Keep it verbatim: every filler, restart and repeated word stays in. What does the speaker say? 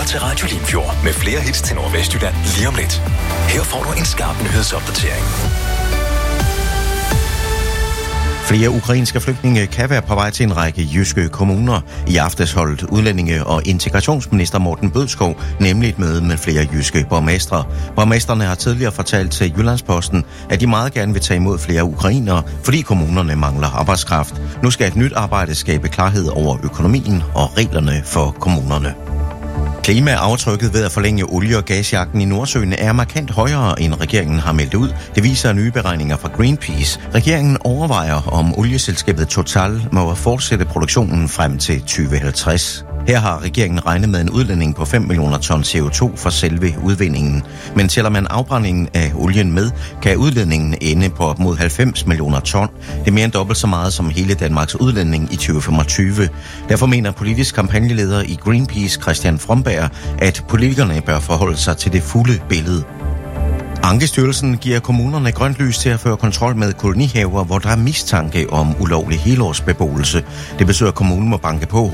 til Radio Limfjord med flere hits til Nordvestjylland lige om lidt. Her får du en skarp nyhedsopdatering. Flere ukrainske flygtninge kan være på vej til en række jyske kommuner. I aftes holdt udlændinge- og integrationsminister Morten Bødskov nemlig et møde med flere jyske borgmestre. Borgmestrene har tidligere fortalt til Jyllandsposten, at de meget gerne vil tage imod flere ukrainere, fordi kommunerne mangler arbejdskraft. Nu skal et nyt arbejde skabe klarhed over økonomien og reglerne for kommunerne. Klimaaftrykket ved at forlænge olie- og gasjagten i Nordsøen er markant højere, end regeringen har meldt ud. Det viser nye beregninger fra Greenpeace. Regeringen overvejer, om olieselskabet Total må fortsætte produktionen frem til tyve halvtreds. Her har regeringen regnet med en udledning på fem millioner ton C O to for selve udvindingen. Men tæller man afbrændingen af olien med, kan udledningen ende på op mod halvfems millioner ton. Det er mere end dobbelt så meget som hele Danmarks udledning i tyve femogtyve. Derfor mener politisk kampagneleder i Greenpeace Christian Fromberg, at politikerne bør forholde sig til det fulde billede. Ankestyrelsen giver kommunerne grønt lys til at føre kontrol med kolonihaver, hvor der er mistanke om ulovlig helårsbeboelse. Det betyder, at kommunen må banke på